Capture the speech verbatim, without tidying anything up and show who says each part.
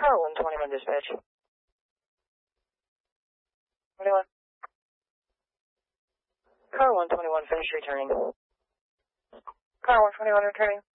Speaker 1: Car one twenty-one dispatch. twenty-one. Car one twenty-one, finish returning. Car one twenty-one returning.